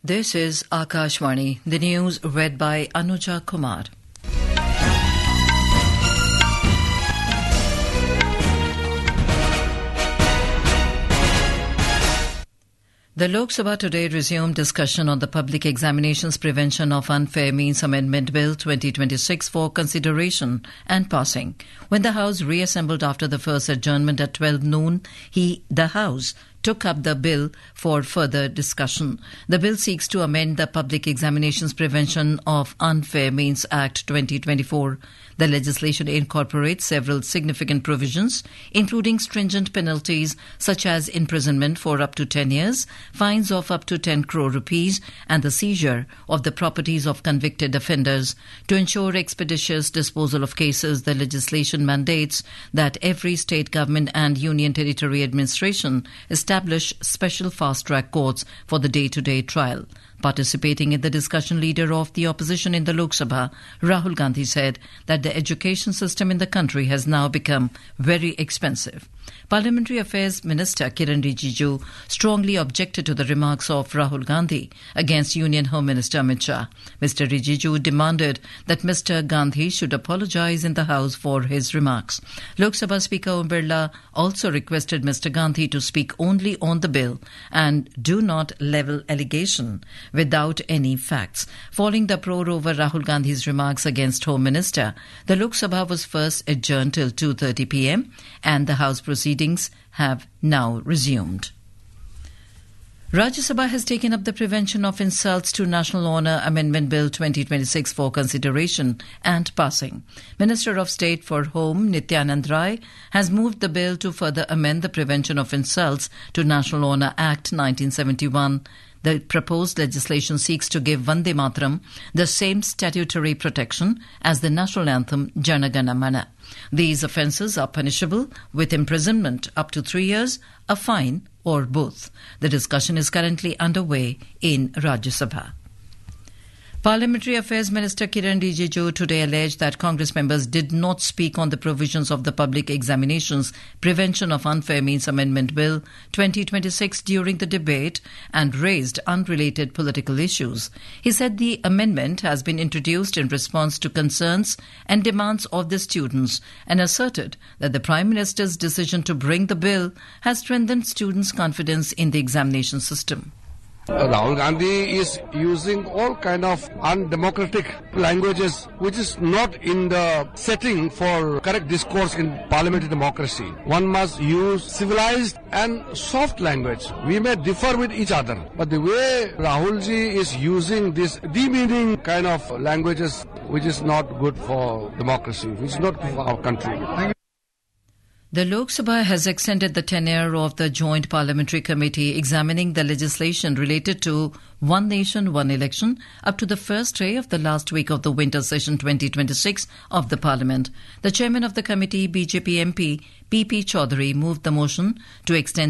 This is Akashvani, the news read by Anuja Kumar. The Lok Sabha today resumed discussion on the Public Examinations Prevention of Unfair Means Amendment Bill 2026 for consideration and passing. When the House reassembled after the first adjournment at 12 noon, the House took up the bill for further discussion. The bill seeks to amend the Public Examinations Prevention of Unfair Means Act 2024. The legislation incorporates several significant provisions, including stringent penalties such as imprisonment for up to 10 years, fines of up to 10 crore rupees, and the seizure of the properties of convicted offenders. To ensure expeditious disposal of cases, the legislation mandates that every state government and union territory administration establish special fast-track courts for the day-to-day trial. Participating in the discussion, leader of the opposition in the Lok Sabha, Rahul Gandhi, said that the education system in the country has now become very expensive. Parliamentary Affairs Minister Kiran Rijiju strongly objected to the remarks of Rahul Gandhi against Union Home Minister Amit Shah. Mr. Rijiju demanded that Mr. Gandhi should apologize in the House for his remarks. Lok Sabha Speaker Om Birla also requested Mr. Gandhi to speak only on the bill and do not level allegation without any facts. Following the uproar over Rahul Gandhi's remarks against Home Minister, the Lok Sabha was first adjourned till 2:30 p.m. and the House proceedings have now resumed. Rajya Sabha has taken up the Prevention of Insults to National Honour Amendment Bill 2026 for consideration and passing. Minister of State for Home Nityanand Rai has moved the bill to further amend the Prevention of Insults to National Honour Act 1971. The proposed legislation seeks to give Vande Mataram the same statutory protection as the national anthem Jana Gana Mana. These offences are punishable with imprisonment up to 3 years, a fine, or both. The discussion is currently underway in Rajya Sabha. Parliamentary Affairs Minister Kiran Rijiju today alleged that Congress members did not speak on the provisions of the Public Examinations Prevention of Unfair Means Amendment Bill 2026 during the debate and raised unrelated political issues. He said the amendment has been introduced in response to concerns and demands of the students and asserted that the Prime Minister's decision to bring the bill has strengthened students' confidence in the examination system. Rahul Gandhi is using all kind of undemocratic languages which is not in the setting for correct discourse in parliamentary democracy. One must use civilized and soft language. We may differ with each other, but the way Rahulji is using this demeaning kind of languages which is not good for democracy, which is not good for our country. The Lok Sabha has extended the tenure of the Joint Parliamentary Committee examining the legislation related to One Nation, One Election up to the first day of the last week of the winter session 2026 of the Parliament. The chairman of the committee, BJP MP P.P. Chaudhary, moved the motion to extend